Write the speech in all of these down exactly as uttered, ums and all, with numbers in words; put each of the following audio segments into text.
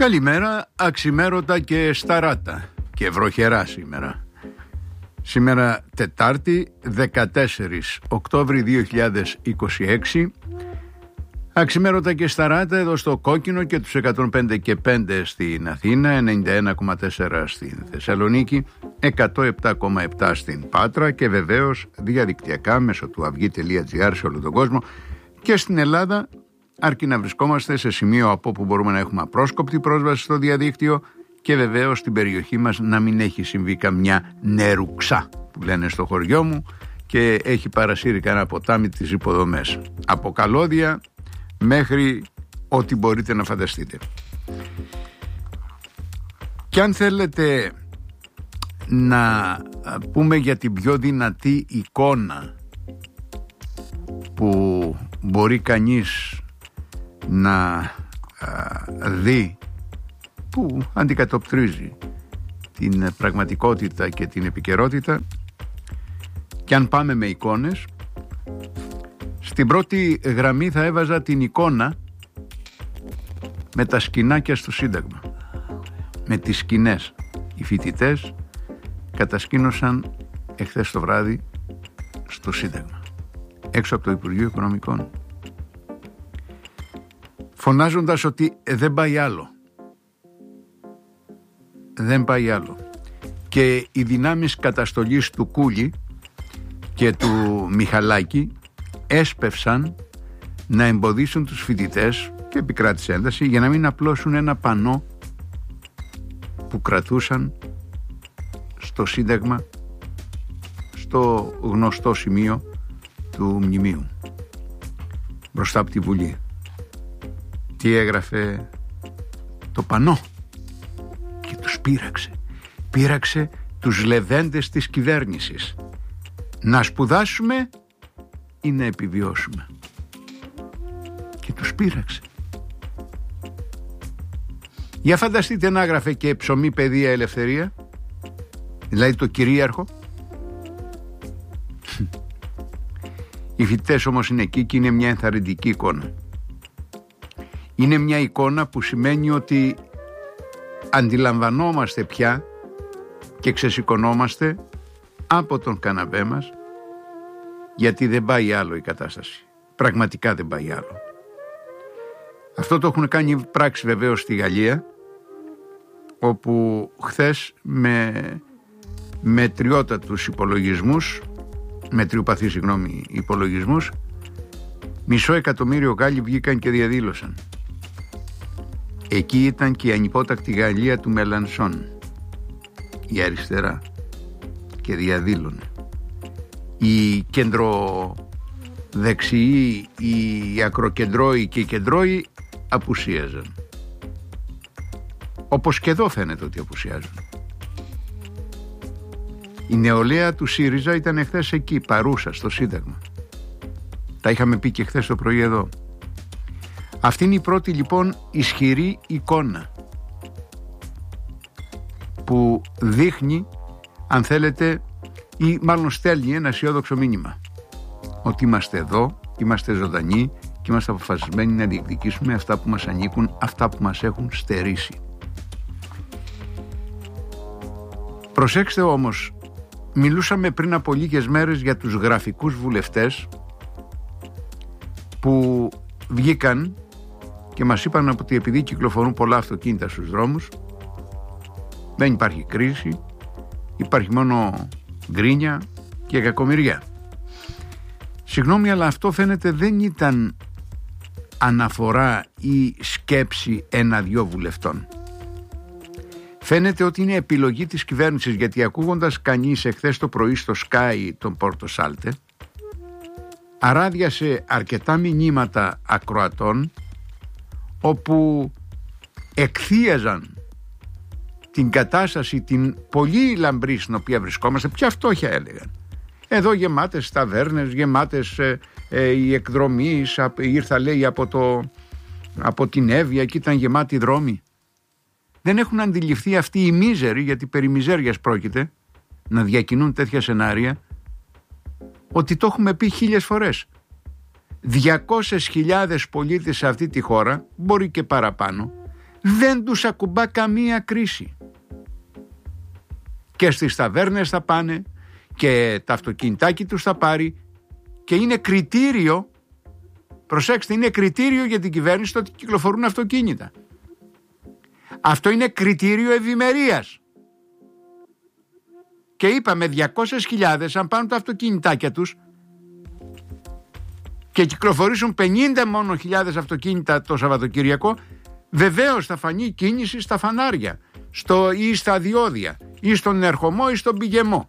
Καλημέρα, αξιμέρωτα και σταράτα και βροχερά σήμερα. Σήμερα Τετάρτη, δεκατέσσερις Οκτώβρη δύο χιλιάδες είκοσι έξι. Αξιμέρωτα και σταράτα εδώ στο Κόκκινο και τους εκατόν πέντε και πέντε στην Αθήνα, ενενήντα ένα κόμμα τέσσερα στην Θεσσαλονίκη, εκατό επτά κόμμα επτά στην Πάτρα και βεβαίως διαδικτυακά μέσω του αυγή τελεία τζι άρ σε όλο τον κόσμο και στην Ελλάδα, αρκεί να βρισκόμαστε σε σημείο από όπου μπορούμε να έχουμε απρόσκοπτη πρόσβαση στο διαδίκτυο και βεβαίως στην περιοχή μας να μην έχει συμβεί καμιά νερουξά που λένε στο χωριό μου και έχει παρασύρει κανένα ποτάμι τις υποδομές. Από καλώδια μέχρι ό,τι μπορείτε να φανταστείτε. Και αν θέλετε να πούμε για την πιο δυνατή εικόνα που μπορεί κανείς να α, δει, που αντικατοπτρίζει την πραγματικότητα και την επικαιρότητα, και αν πάμε με εικόνες, στην πρώτη γραμμή θα έβαζα την εικόνα με τα σκηνάκια στο Σύνταγμα, με τις σκηνές. Οι φοιτητές κατασκήνωσαν εχθές το βράδυ στο Σύνταγμα, έξω από το Υπουργείο Οικονομικών, φωνάζοντας ότι δεν πάει άλλο. Δεν πάει άλλο. Και οι δυνάμεις καταστολής του Κούλη και του Μιχαλάκη έσπευσαν να εμποδίσουν τους φοιτητές και επικράτησε ένταση για να μην απλώσουν ένα πανό που κρατούσαν στο Σύνταγμα, στο γνωστό σημείο του μνημείου, μπροστά από τη Βουλή. Τι έγραφε το πανό? Και τους πείραξε. Πείραξε τους λεβέντες της κυβέρνησης. Να σπουδάσουμε ή να επιβιώσουμε. Και τους πείραξε. Για φανταστείτε να έγραφε και ψωμί, παιδεία, ελευθερία, δηλαδή το κυρίαρχο. Οι φοιτητές όμως είναι εκεί και είναι μια ενθαρρυντική εικόνα. Είναι μια εικόνα που σημαίνει ότι αντιλαμβανόμαστε πια και ξεσηκωνόμαστε από τον καναπέ μας, γιατί δεν πάει άλλο η κατάσταση. Πραγματικά δεν πάει άλλο. Αυτό το έχουν κάνει πράξη βεβαίως στη Γαλλία, όπου χθες με μετριότατους υπολογισμούς, μετριοπαθείς συγγνώμη υπολογισμούς, μισό εκατομμύριο Γάλλοι βγήκαν και διαδήλωσαν. Εκεί ήταν και η ανυπότακτη Γαλλία του Μελανσόν, η αριστερά, και διαδήλωνε. Οι κεντροδεξιοί, οι ακροκεντρώοι και οι κεντρώοι απουσίαζαν. Όπως και εδώ φαίνεται ότι απουσιάζουν. Η νεολαία του ΣΥΡΙΖΑ ήταν εχθές εκεί, παρούσα στο Σύνταγμα. Τα είχαμε πει και χθες το πρωί εδώ. Αυτή είναι η πρώτη λοιπόν ισχυρή εικόνα που δείχνει, αν θέλετε, ή μάλλον στέλνει ένα αισιόδοξο μήνυμα, ότι είμαστε εδώ, είμαστε ζωντανοί και είμαστε αποφασισμένοι να διεκδικήσουμε αυτά που μας ανήκουν, αυτά που μας έχουν στερήσει. Προσέξτε όμως, μιλούσαμε πριν από λίγες μέρες για τους γραφικούς βουλευτές που βγήκαν και μας είπαν ότι επειδή κυκλοφορούν πολλά αυτοκίνητα στους δρόμους, δεν υπάρχει κρίση, υπάρχει μόνο γκρίνια και κακομοιριά. Συγγνώμη, αλλά αυτό φαίνεται δεν ήταν αναφορά ή σκέψη ένα-δυο βουλευτών. Φαίνεται ότι είναι επιλογή της κυβέρνησης, γιατί ακούγοντας κανείς εχθές το πρωί στο Sky τον Πόρτο Σάλτε, αράδιασε αρκετά μηνύματα ακροατών όπου εκθίαζαν την κατάσταση, την πολύ λαμπρή στην οποία βρισκόμαστε. Ποια φτώχεια έλεγαν. Εδώ γεμάτες ταβέρνες, γεμάτες ε, ε, οι εκδρομείς, ήρθα λέει από, το, από την Εύβοια και ήταν γεμάτοι δρόμοι. Δεν έχουν αντιληφθεί αυτοί οι μίζεροι, γιατί περί μιζέριας πρόκειται, να διακινούν τέτοια σενάρια, ότι το έχουμε πει χίλιες φορές. διακόσιες χιλιάδες πολίτες σε αυτή τη χώρα, μπορεί και παραπάνω, Δεν τους ακουμπά καμία κρίση. Και στις ταβέρνες θα πάνε και τα αυτοκινητάκι τους θα πάρει και είναι κριτήριο, προσέξτε, είναι κριτήριο για την κυβέρνηση το ότι κυκλοφορούν αυτοκίνητα. Αυτό είναι κριτήριο ευημερίας. Και είπαμε διακόσιες χιλιάδες αν πάρουν τα αυτοκινητάκια τους και κυκλοφορήσουν πενήντα μόνο χιλιάδες αυτοκίνητα το Σαββατοκύριακο, βεβαίως θα φανεί κίνηση στα φανάρια στο, ή στα διόδια ή στον ερχομό ή στον πηγεμό.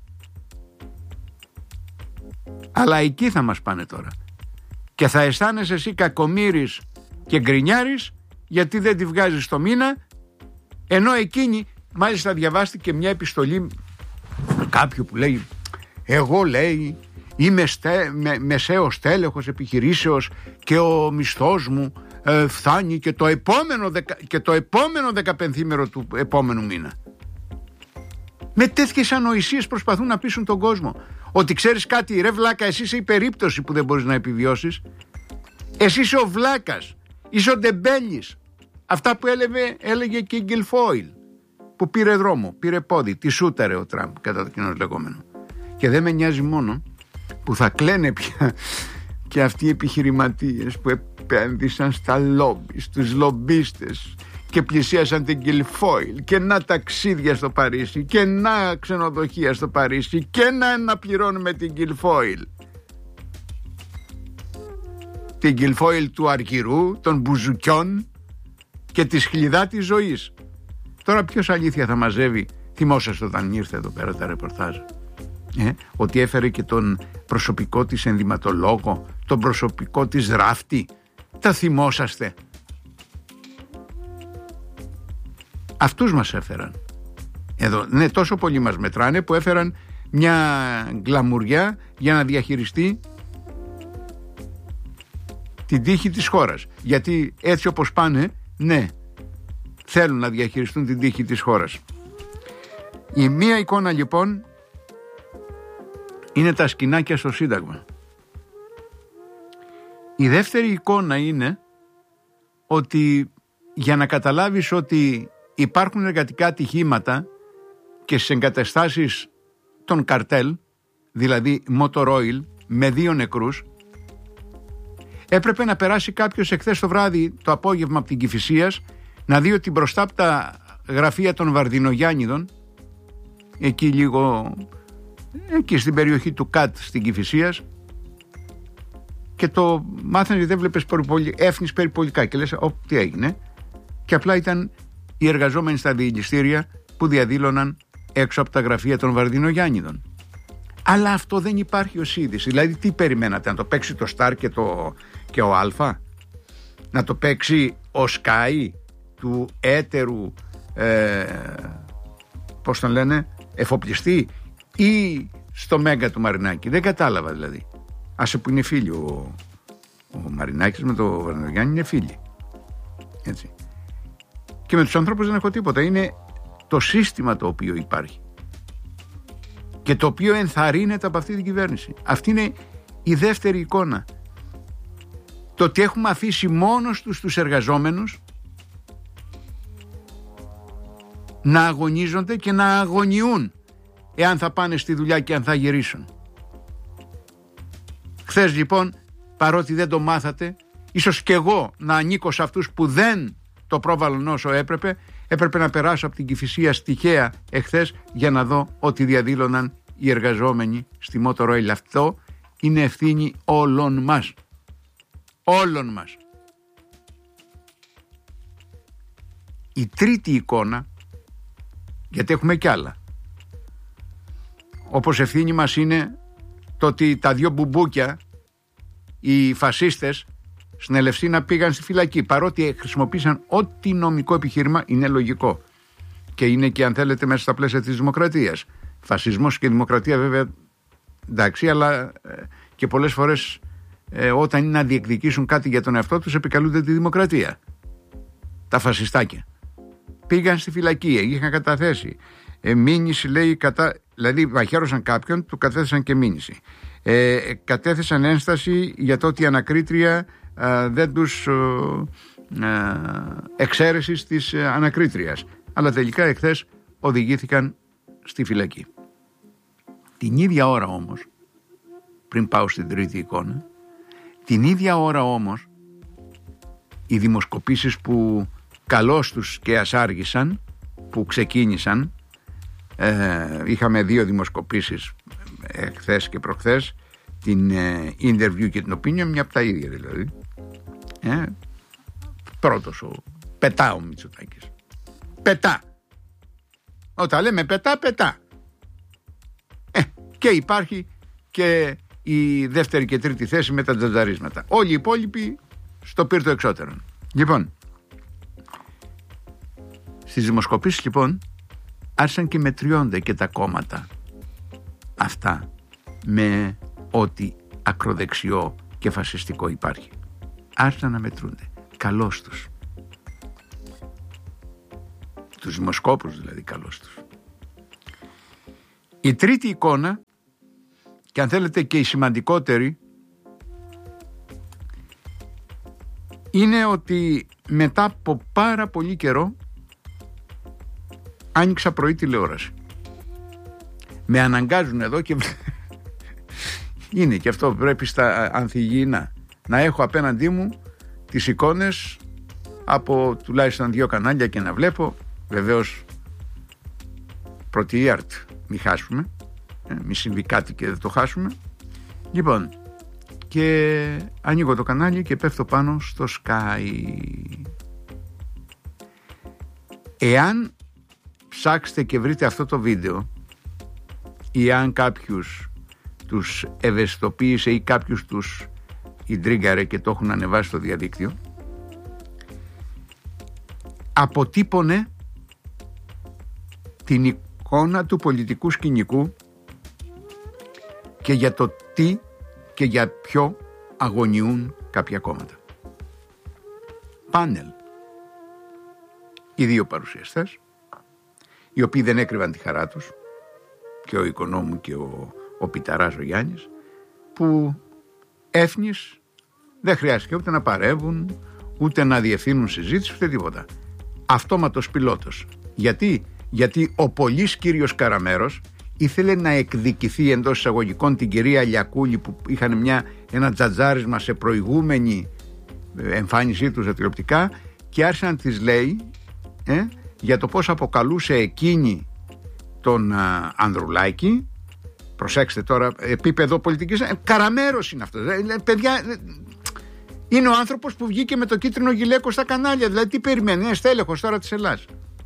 Αλλά εκεί θα μας πάνε τώρα και θα αισθάνεσαι εσύ κακομοίρης και γκρινιάρης γιατί δεν τη βγάζεις το μήνα, ενώ εκείνη, μάλιστα διαβάστηκε μια επιστολή κάποιου που λέει εγώ λέει είμαι στε, με, μεσαίος τέλεχος επιχειρήσεως και ο μισθός μου ε, φτάνει και το επόμενο, δεκα, και το επόμενο δεκαπενθήμερο του επόμενου μήνα. Με τέτοιες ανοησίες προσπαθούν να πείσουν τον κόσμο ότι ξέρεις κάτι ρε βλάκα, εσύ είσαι η περίπτωση που δεν μπορείς να επιβιώσεις, εσύ είσαι ο βλάκας, είσαι ο ντεμπέλης. Αυτά που έλεγε, έλεγε και η Γκιλφόιλ που πήρε δρόμο, πήρε πόδι, τη σούταρε ο Τραμπ κατά το κοινό λεγόμενο. Και δεν με νοιάζει μόνο που θα κλαίνε πια και αυτοί οι επιχειρηματίες που επένδυσαν στα λόμπι, στους λομπίστες και πλησίασαν την Γκιλφόιλ και να ταξίδια στο Παρίσι και να ξενοδοχεία στο Παρίσι και να αναπληρώνουμε την Γκιλφόιλ. Την Γκιλφόιλ του αργυρού, των μπουζουκιών και της χλιδά της ζωής. Τώρα ποιος αλήθεια θα μαζεύει, θυμόσαστε όταν ήρθε εδώ πέρα τα ρεπορτάζ, ε, ότι έφερε και τον προσωπικό της ενδυματολόγο, τον προσωπικό της ράφτη, τα θυμόσαστε. Αυτούς μας έφεραν εδώ, ναι, τόσο πολύ μας μετράνε που έφεραν μια γκλαμουριά για να διαχειριστεί την τύχη της χώρας, γιατί έτσι όπως πάνε, ναι, θέλουν να διαχειριστούν την τύχη της χώρας. Η μία εικόνα λοιπόν είναι τα σκηνάκια στο Σύνταγμα. Η δεύτερη εικόνα είναι ότι για να καταλάβεις ότι υπάρχουν εργατικά ατυχήματα και στις εγκαταστάσεις των καρτέλ, δηλαδή Motor Oil, με δύο νεκρούς, έπρεπε να περάσει κάποιος εχθές το βράδυ, το απόγευμα από την Κηφισίας, να δει ότι μπροστά από τα γραφεία των Βαρδινογιάννηδων, εκεί λίγο, εκεί στην περιοχή του ΚΑΤ στην Κηφισίας, και το μάθανε ότι δεν βλέπεις περιπολι... έφνης περιπολικά και λες, ό, τι έγινε, και απλά ήταν οι εργαζόμενοι στα διελιστήρια που διαδήλωναν έξω από τα γραφεία των Βαρδινογιάννηδων. Αλλά αυτό δεν υπάρχει ως είδηση. Δηλαδή τι περιμένατε, να το παίξει το Σταρ και, το... και ο Αλφα, να το παίξει ο Σκάι του έτερου ε... πώς τον λένε, εφοπλιστή, ή στο Μέγκα του Μαρινάκη. Δεν κατάλαβα δηλαδή. Άσε που είναι φίλοι, ο, ο Μαρινάκης με το Βαρδινογιάννη είναι φίλοι, έτσι. Και με τους ανθρώπους δεν έχω τίποτα. Είναι το σύστημα το οποίο υπάρχει και το οποίο ενθαρρύνεται από αυτή την κυβέρνηση. Αυτή είναι η δεύτερη εικόνα. Το ότι έχουμε αφήσει μόνος τους τους εργαζόμενους να αγωνίζονται και να αγωνιούν εάν θα πάνε στη δουλειά και αν θα γυρίσουν. Χθες λοιπόν, παρότι δεν το μάθατε, ίσως και εγώ να ανήκω σε αυτούς που δεν το πρόβαλαν όσο έπρεπε, έπρεπε να περάσω από την Κηφισία τυχαία εχθές για να δω ότι διαδήλωναν οι εργαζόμενοι στη Motor Oil. Αυτό είναι ευθύνη όλων μας. Όλων μας. Η τρίτη εικόνα, γιατί έχουμε κι άλλα, όπως ευθύνη μας είναι το ότι τα δύο μπουμπούκια, οι φασίστες στην Ελευσίνα, πήγαν στη φυλακή, παρότι χρησιμοποίησαν ό,τι νομικό επιχείρημα είναι λογικό και είναι και, αν θέλετε, μέσα στα πλαίσια της δημοκρατίας. Φασισμός και δημοκρατία βέβαια εντάξει, αλλά ε, και πολλές φορές ε, όταν είναι να διεκδικήσουν κάτι για τον εαυτό τους επικαλούνται τη δημοκρατία. Τα φασιστάκια πήγαν στη φυλακή, είχαν καταθέσει ε, μήνυση, λέει, κατά, δηλαδή μαχαίρωσαν κάποιον, του κατέθεσαν και μήνυση. Ε, κατέθεσαν ένσταση για το ότι η ανακρίτρια ε, δεν τους ε, εξαίρεσης της ε, ανακρίτριας. Αλλά τελικά εχθές οδηγήθηκαν στη φυλακή. Την ίδια ώρα όμως, πριν πάω στην τρίτη εικόνα, την ίδια ώρα όμως οι δημοσκοπήσεις που καλώς τους και ας άργησαν, που ξεκίνησαν, ε, είχαμε δύο δημοσκοπήσεις ε, χθες και προχθές, την ε, Interview και την Opinion, μια από τα ίδια δηλαδή. Ε, πρώτος ο πετά ο Μητσοτάκης. Πετά. Όταν λέμε πετά, πετά. Ε, και υπάρχει και η δεύτερη και τρίτη θέση με τα τζατζαρίσματα. Όλοι οι υπόλοιποι στο πύρτο εξώτερον. Λοιπόν, στις δημοσκοπήσεις λοιπόν άρχισαν και μετριώνται και τα κόμματα αυτά με ό,τι ακροδεξιό και φασιστικό υπάρχει. Άρχισαν να μετρούνται. Καλώς τους. Τους δημοσκόπους δηλαδή, καλώς τους. Η τρίτη εικόνα, και αν θέλετε και η σημαντικότερη, είναι ότι μετά από πάρα πολύ καιρό άνοιξα πρωί τηλεόραση. Με αναγκάζουν εδώ και είναι και αυτό, πρέπει στα ανθυγιεινά να έχω απέναντί μου τις εικόνες από τουλάχιστον δύο κανάλια και να βλέπω. Βεβαίως πρωτιάρτ, μη χάσουμε, ε, μη συμβεί κάτι και δεν το χάσουμε. Λοιπόν, και ανοίγω το κανάλι και πέφτω πάνω στο Sky. Εάν ψάξετε και βρείτε αυτό το βίντεο, ή αν κάποιους τους ευαισθητοποίησε ή κάποιους τους ιντρίγκαρε και το έχουν ανεβάσει στο διαδίκτυο, αποτύπωνε την εικόνα του πολιτικού σκηνικού και για το τι και για ποιο αγωνιούν κάποια κόμματα. Πάνελ. Οι δύο παρουσιαστές, οι οποίοι δεν έκρυβαν τη χαρά τους, και ο Οικονόμου και ο, ο Πιταράς ο Γιάννης, που έφνης δεν χρειάστηκε ούτε να παρεύουν, ούτε να διευθύνουν συζήτηση, ούτε τίποτα. Αυτόματος πιλότος. Γιατί? Γιατί ο πολύς κύριος Καραμέρος ήθελε να εκδικηθεί εντός εισαγωγικών την κυρία Λιακούλη, που είχαν μια, ένα τζατζάρισμα σε προηγούμενη εμφάνισή του στα τηλεοπτικά, και άρχισε να της λέει ε, για το πώς αποκαλούσε εκείνη τον α, Ανδρουλάκη. Προσέξτε τώρα, επίπεδο πολιτικής, ε, Καραμέρος είναι αυτό. Ε, παιδιά, ε, είναι ο άνθρωπος που βγήκε με το κίτρινο γυλαίκο στα κανάλια. Δηλαδή τι περιμένει, είναι στέλεχος τώρα της Ελλάδας.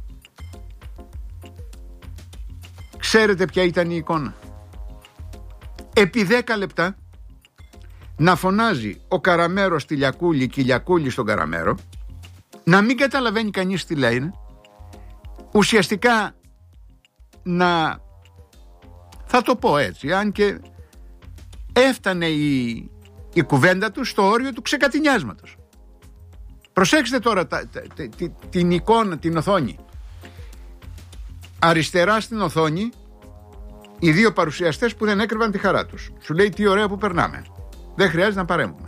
Ξέρετε ποια ήταν η εικόνα? Επί δέκα λεπτά να φωνάζει ο Καραμέρος στη Λιακούλη και η Λιακούλη στον Καραμέρο, να μην καταλαβαίνει κανείς τι λένε, ουσιαστικά να, θα το πω έτσι, αν και έφτανε η, η κουβέντα του στο όριο του ξεκατηνιάσματος. Προσέξτε τώρα τα, τα, τα, την, την εικόνα, την οθόνη. Αριστερά στην οθόνη οι δύο παρουσιαστές που δεν έκρυβαν τη χαρά τους. Σου λέει τι ωραία που περνάμε. Δεν χρειάζεται να παρέμβουμε.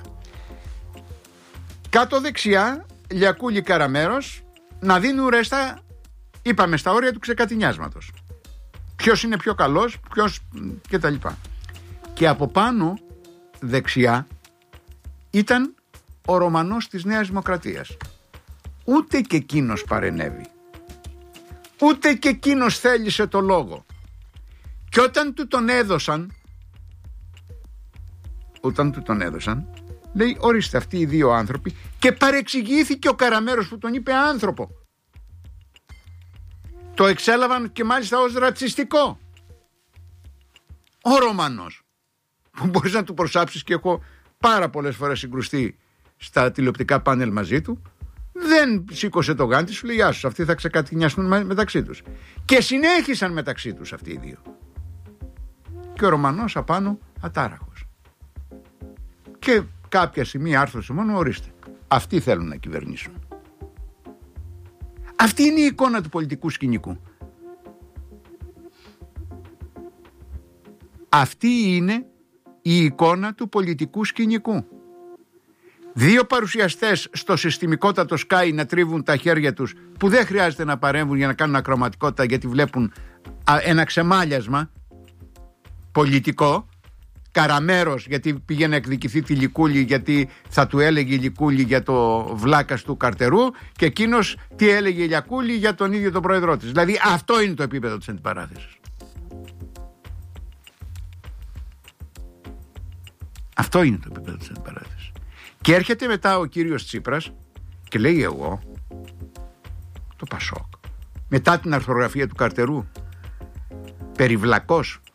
Κάτω δεξιά, Λιακούλη Καραμέρος να δίνουν ρέστα, είπαμε, στα όρια του ξεκατηνιάσματος. Ποιος είναι πιο καλός, ποιος και τα λοιπά. Και από πάνω δεξιά ήταν ο Ρωμανός της Νέας Δημοκρατίας. Ούτε και εκείνος παρενέβη. Ούτε και εκείνος θέλησε το λόγο. Και όταν του τον έδωσαν, όταν του τον έδωσαν, λέει ορίστε αυτοί οι δύο άνθρωποι, και παρεξηγήθηκε ο Καραμέρος που τον είπε άνθρωπο. Το εξέλαβαν και μάλιστα ως ρατσιστικό. Ο Ρωμανός, που μπορείς να του προσάψεις, και έχω πάρα πολλές φορές συγκρουστεί στα τηλεοπτικά πάνελ μαζί του, δεν σήκωσε το γάντι, σου λέει γεια σου, αυτοί θα ξεκατηνιαστούν μεταξύ τους. Και συνέχισαν μεταξύ τους αυτοί οι δύο. Και ο Ρωμανός απάνω ατάραχος. Και κάποια στιγμή άρθρωσε μόνο, ορίστε, αυτοί θέλουν να κυβερνήσουν. Αυτή είναι η εικόνα του πολιτικού σκηνικού. Αυτή είναι η εικόνα του πολιτικού σκηνικού. Δύο παρουσιαστές στο συστημικότατο Sky να τρίβουν τα χέρια τους, που δεν χρειάζεται να παρέμβουν για να κάνουν ακροματικότητα, γιατί βλέπουν ένα ξεμάλιασμα πολιτικό. Καραμέρος, γιατί πήγε να εκδικηθεί τη Λικούλη, γιατί θα του έλεγε η Λικούλη για το βλάκας του Καρτερού, και εκείνος τι έλεγε η Λιακούλη για τον ίδιο τον πρόεδρό της. Δηλαδή αυτό είναι το επίπεδο της αντιπαράθεσης. Αυτό είναι το επίπεδο της αντιπαράθεσης. Και έρχεται μετά ο κύριος Τσίπρας και λέει, εγώ το Πασόκ, μετά την αρθρογραφία του Καρτερού, περιβλακός,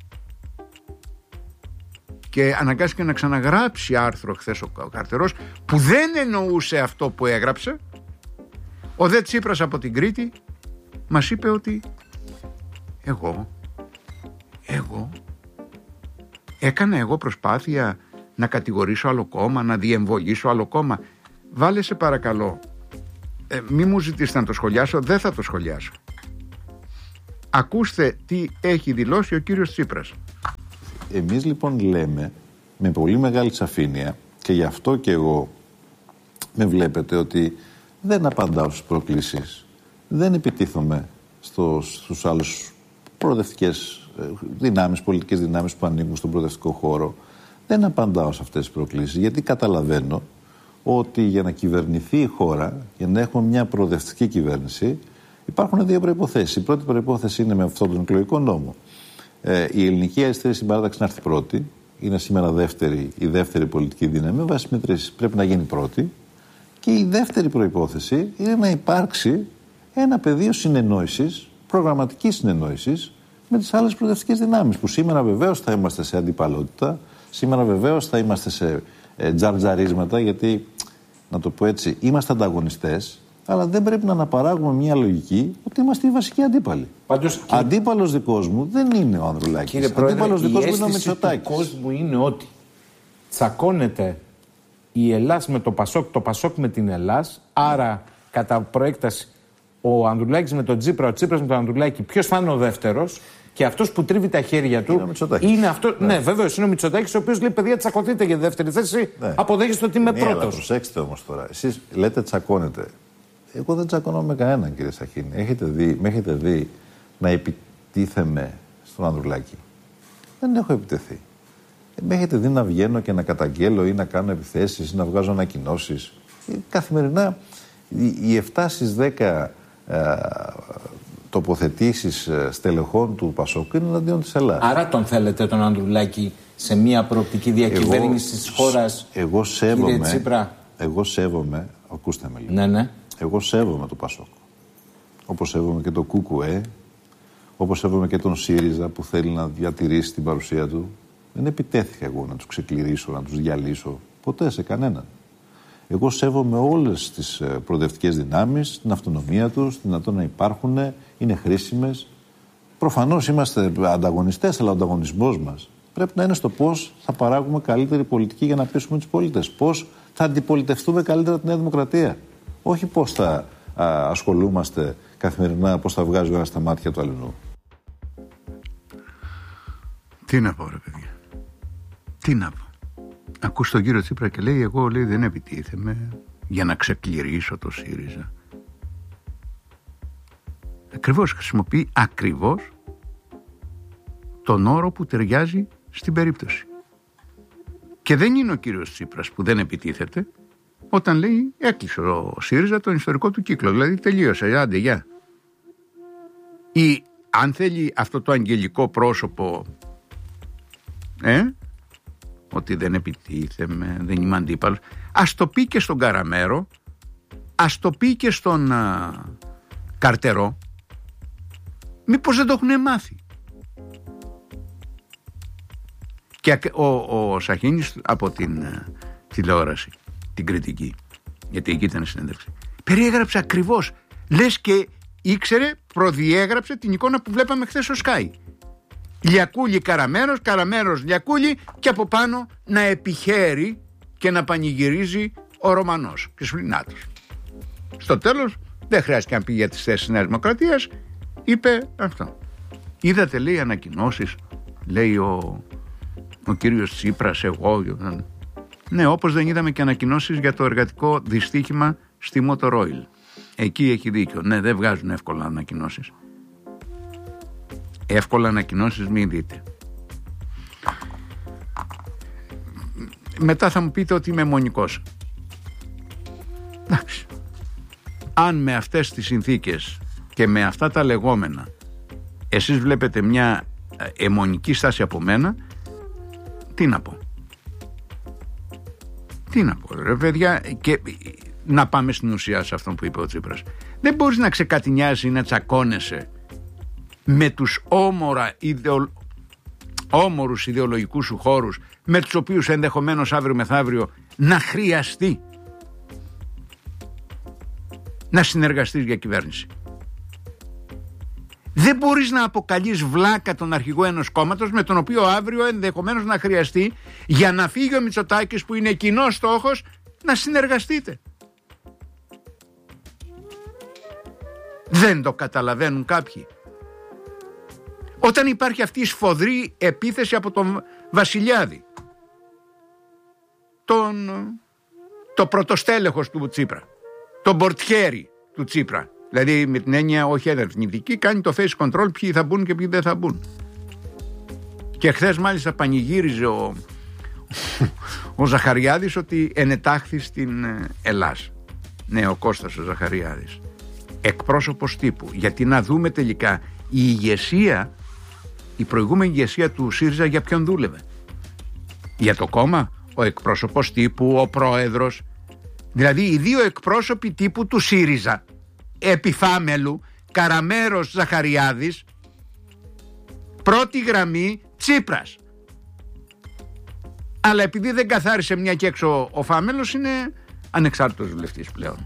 και αναγκάστηκε να ξαναγράψει άρθρο χθες ο Καρτερός, που δεν εννοούσε αυτό που έγραψε. Ο δε Τσίπρας από την Κρήτη μας είπε ότι εγώ εγώ έκανα εγώ προσπάθεια να κατηγορήσω άλλο κόμμα, να διεμβολήσω άλλο κόμμα. Βάλε σε παρακαλώ, ε, μη μου ζητήσετε να το σχολιάσω, δεν θα το σχολιάσω. Ακούστε τι έχει δηλώσει ο κύριος Τσίπρας. Εμείς λοιπόν λέμε με πολύ μεγάλη σαφήνεια, και γι' αυτό και εγώ με βλέπετε ότι δεν απαντάω στις προκλήσεις, δεν επιτίθομαι στο, στους άλλους προοδευτικές δυνάμεις, πολιτικές δυνάμεις που ανήκουν στον προοδευτικό χώρο. Δεν απαντάω σε αυτές τις προκλήσεις, γιατί καταλαβαίνω ότι για να κυβερνηθεί η χώρα, για να έχουμε μια προοδευτική κυβέρνηση, υπάρχουν δύο προϋποθέσεις. Η πρώτη προϋπόθεση είναι με αυτόν τον εκλογικό νόμο. Ε, η ελληνική αριστερή συμπαράταξη να έρθει πρώτη. Είναι σήμερα δεύτερη, η δεύτερη πολιτική δύναμη. Με βάση μετρήσεις πρέπει να γίνει πρώτη. Και η δεύτερη προϋπόθεση είναι να υπάρξει ένα πεδίο συνεννόησης, προγραμματικής συνεννόησης με τις άλλες προοδευτικές δυνάμεις. Που σήμερα βεβαίως θα είμαστε σε αντιπαλότητα, σήμερα βεβαίως θα είμαστε σε ε, τζαρτζαρίσματα, γιατί, να το πω έτσι, είμαστε ανταγωνιστές. Αλλά δεν πρέπει να αναπαράγουμε μια λογική ότι είμαστε οι βασικοί αντίπαλοι. Πάντως, κύριε... Αντίπαλος δικός μου δεν είναι ο Ανδρουλάκης. Κύριε Πρόεδρε, αντίπαλος δικός η μου είναι ο Μητσοτάκης. Του κόσμου είναι ότι τσακώνεται η Ελλάς με το Πασόκ, το Πασόκ με την Ελλάς. Άρα, κατά προέκταση, ο Ανδρουλάκης με τον Τσίπρα, ο Τσίπρας με τον Ανδρουλάκη, ποιος θα είναι ο δεύτερος? Και αυτός που τρίβει τα χέρια του είναι, είναι αυτό. Ναι, ναι βέβαιως είναι ο Μητσοτάκης, ο οποίος λέει: παιδιά, τσακωθείτε για δεύτερη θέση. Ναι. Αποδέχεστε ότι είμαι ναι, πρώτος. Αλλά προσέξτε όμως τώρα. Εσείς λέτε τσακώνετε. Εγώ δεν τσακώνομαι με κανέναν, κύριε Σαχίνη. Έχετε δει, με έχετε δει να επιτίθεμαι στον Ανδρουλάκη? Δεν έχω επιτεθεί. Με έχετε δει να βγαίνω και να καταγγέλω ή να κάνω επιθέσεις ή να βγάζω ανακοινώσεις? Καθημερινά οι επτά στις δέκα ε, τοποθετήσεις στελεχών του Πασόκ είναι εναντίον της Ελλάδας. Άρα τον θέλετε τον Ανδρουλάκη σε μια προοπτική διακυβέρνηση της χώρας, εγώ σέβομαι, κύριε Τσίπρα? Εγώ σέβομαι, ακούστε με λίγο. Ναι, ναι. Εγώ σέβομαι το Πασόκ. Όπως σέβομαι και το ΚΚΕ, όπως σέβομαι και τον ΣΥΡΙΖΑ που θέλει να διατηρήσει την παρουσία του. Δεν επιτέθηκα εγώ να τους ξεκληρίσω, να τους διαλύσω. Ποτέ σε κανέναν. Εγώ σέβομαι όλες τις προοδευτικές δυνάμεις, την αυτονομία τους, την δυνατόν να υπάρχουν, είναι χρήσιμες. Προφανώς είμαστε ανταγωνιστές, αλλά ο ανταγωνισμός μας πρέπει να είναι στο πώς θα παράγουμε καλύτερη πολιτική για να πείσουμε τους πολίτες. Πώς θα αντιπολιτευτούμε καλύτερα τη Νέα Δημοκρατία. Όχι πώς θα α, ασχολούμαστε καθημερινά, πώς θα βγάζει ο ένας στα μάτια του αλλού. Τι να πω, ρε παιδιά. Τι να πω. Ακούς τον κύριο Τσίπρα και λέει: εγώ λέει, δεν επιτίθεμαι για να ξεκληρίσω το ΣΥΡΙΖΑ. Ακριβώς χρησιμοποιεί ακριβώς τον όρο που ταιριάζει στην περίπτωση. Και δεν είναι ο κύριος Τσίπρας που δεν επιτίθεται όταν λέει: έκλεισε ο ΣΥΡΙΖΑ τον ιστορικό του κύκλο. Δηλαδή τελείωσε, άντε γεια. Ή αν θέλει αυτό το αγγελικό πρόσωπο, ε, ότι δεν επιτίθεμαι, δεν είμαι αντίπαλος, ας το πει και στον Καραμέρο, ας το πει και στον α, Καρτερό. Μήπως δεν το έχουν μάθει? Και ο, ο Σαχίνης από την α, τηλεόραση, την κριτική, γιατί εκεί ήταν η συνέντευξη, περιέγραψε ακριβώς, λες και ήξερε, προδιέγραψε την εικόνα που βλέπαμε χθες στο Sky. Λιακούλη Καραμέρος, Καραμέρος Λιακούλη, και από πάνω να επιχαίρει και να πανηγυρίζει ο Ρωμανός. Και σου λέει νάτος. Στο τέλος δεν χρειάστηκε να πει για τις θέσεις της Νέας Δημοκρατίας, είπε αυτό. Είδατε, λέει, ανακοινώσεις, λέει ο, ο κύριος Τσίπρας, εγώ. Ναι, όπως δεν είδαμε και ανακοινώσεις για το εργατικό δυστύχημα στη Motor Oil. Εκεί έχει δίκιο. Ναι, δεν βγάζουν εύκολα ανακοινώσεις. Εύκολα ανακοινώσεις μην δείτε. Μετά θα μου πείτε ότι είμαι αιμονικός. Εντάξει. Αν με αυτές τις συνθήκες και με αυτά τα λεγόμενα εσείς βλέπετε μια αιμονική στάση από μένα, τι να πω. Τι να πω ρε παιδιά, και να πάμε στην ουσία σε αυτό που είπε ο Τσίπρας. Δεν μπορείς να ξεκατηνιάζεις ή να τσακώνεσαι με τους όμορα ιδεο... όμορους ιδεολογικούς σου χώρους, με τους οποίους ενδεχομένως αύριο μεθαύριο να χρειαστεί να συνεργαστείς για κυβέρνηση. Δεν μπορείς να αποκαλείς βλάκα τον αρχηγό ενός κόμματος με τον οποίο αύριο ενδεχομένως να χρειαστεί για να φύγει ο Μητσοτάκης που είναι κοινός στόχος να συνεργαστείτε. Δεν το καταλαβαίνουν κάποιοι. Όταν υπάρχει αυτή η σφοδρή επίθεση από τον Βασιλιάδη, τον, το πρωτοστέλεχος του Τσίπρα, τον πορτιέρι του Τσίπρα, δηλαδή με την έννοια όχι ερευνητική, κάνει το face control ποιοι θα μπουν και ποιοι δεν θα μπουν. Και χθες μάλιστα πανηγύριζε ο, ο Ζαχαριάδης ότι ενετάχθη στην Ελλάς. Ναι, ο Κώστας ο Ζαχαριάδης, εκπρόσωπος τύπου. Γιατί να δούμε τελικά η ηγεσία, η προηγούμενη ηγεσία του ΣΥΡΙΖΑ για ποιον δούλευε? Για το κόμμα, ο εκπρόσωπος τύπου, ο πρόεδρος. Δηλαδή οι δύο εκπρόσωποι τύπου του ΣΥΡΙΖΑ, Επιφάμελου, Καραμέρος, Ζαχαριάδης, πρώτη γραμμή Τσίπρας. Αλλά επειδή δεν καθάρισε μια και έξω ο Φάμελος, είναι ανεξάρτητος βουλευτής πλέον.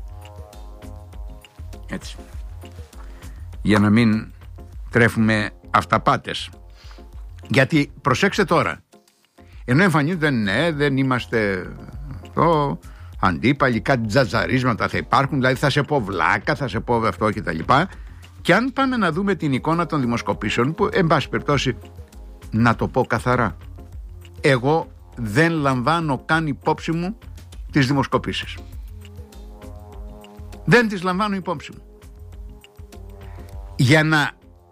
Έτσι. Για να μην τρέφουμε αυταπάτες. Γιατί προσέξτε τώρα, ενώ εμφανίζονται ναι, δεν είμαστε το, αντίπαλοι, κάτι τζατζαρίσματα θα υπάρχουν, δηλαδή θα σε πω βλάκα, θα σε πω αυτό και τα λοιπά. Και αν πάμε να δούμε την εικόνα των δημοσκοπήσεων, που εν πάση περιπτώσει να το πω καθαρά, εγώ δεν λαμβάνω καν υπόψη μου τις δημοσκοπήσεις. Δεν τις λαμβάνω υπόψη μου. Για να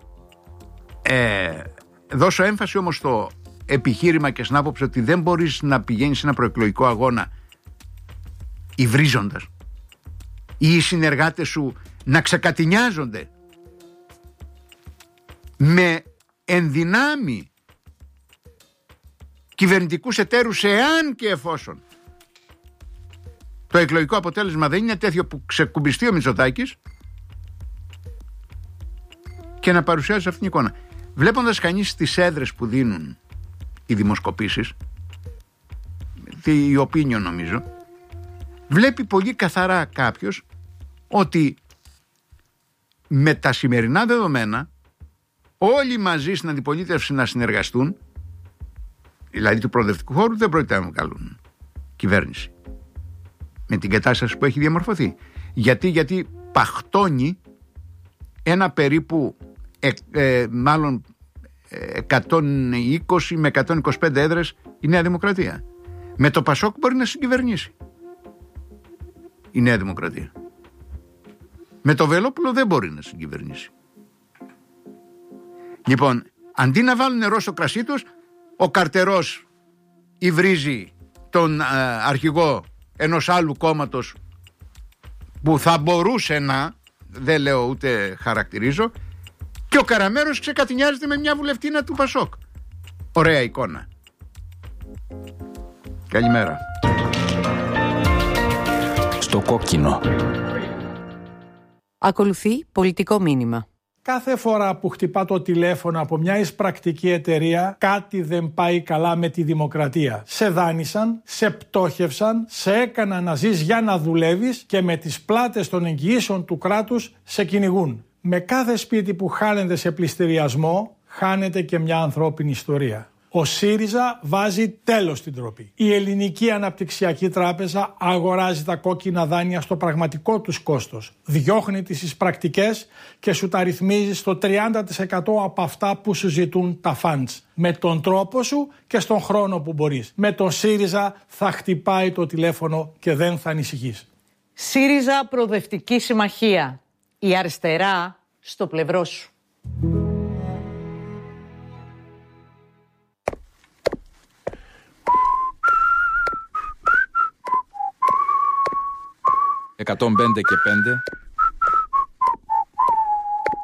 ε, δώσω έμφαση όμως στο επιχείρημα και στην άποψη ότι δεν μπορείς να πηγαίνεις σε ένα προεκλογικό αγώνα υβρίζοντας ή οι συνεργάτες σου να ξεκατηνιάζονται με ενδυνάμει κυβερνητικούς εταίρους, εάν και εφόσον το εκλογικό αποτέλεσμα δεν είναι τέτοιο που ξεκουμπιστεί ο Μητσοτάκης, και να παρουσιάζει αυτήν την εικόνα. Βλέποντας κανείς τις έδρες που δίνουν οι δημοσκοπήσεις, η opinion νομίζω, βλέπει πολύ καθαρά κάποιος ότι με τα σημερινά δεδομένα όλοι μαζί στην αντιπολίτευση να συνεργαστούν, δηλαδή του προοδευτικού χώρου, δεν πρόκειται να βγάλουν κυβέρνηση με την κατάσταση που έχει διαμορφωθεί. Γιατί, γιατί παχτώνει ένα περίπου ε, ε, μάλλον εκατόν είκοσι με εκατόν είκοσι πέντε έδρες η Νέα Δημοκρατία. Με το Πασόκ μπορεί να συγκυβερνήσει η Νέα Δημοκρατία. Με το Βελόπουλο δεν μπορεί να συγκυβερνήσει. Λοιπόν, αντί να βάλουν νερό στο κρασί τους, ο Καρτερός υβρίζει τον α, αρχηγό ενός άλλου κόμματος που θα μπορούσε να, δεν λέω ούτε χαρακτηρίζω, και ο Καραμέρος ξεκατηνιάζεται με μια βουλευτίνα του Πασόκ. Ωραία εικόνα. Καλημέρα. Στο κόκκινο. Ακολουθεί πολιτικό μήνυμα. Κάθε φορά που χτυπά το τηλέφωνο από μια εισπρακτική εταιρεία, κάτι δεν πάει καλά με τη δημοκρατία. Σε δάνεισαν, σε πτώχευσαν, σε έκαναν να ζεις για να δουλεύεις και με τις πλάτες των εγγυήσεων του κράτους σε κυνηγούν. Με κάθε σπίτι που χάνεται σε πληστηριασμό, χάνεται και μια ανθρώπινη ιστορία. Ο ΣΥΡΙΖΑ βάζει τέλος στην ντροπή. Η Ελληνική Αναπτυξιακή Τράπεζα αγοράζει τα κόκκινα δάνεια στο πραγματικό τους κόστος. Διώχνει τις εις πρακτικές και σου τα ρυθμίζει στο τριάντα τοις εκατό από αυτά που σου ζητούν τα funds. Με τον τρόπο σου και στον χρόνο που μπορείς. Με τον ΣΥΡΙΖΑ θα χτυπάει το τηλέφωνο και δεν θα ανησυχείς. ΣΥΡΙΖΑ Προοδευτική Συμμαχία. Η αριστερά στο πλευρό σου. εκατόν πέντε και πέντε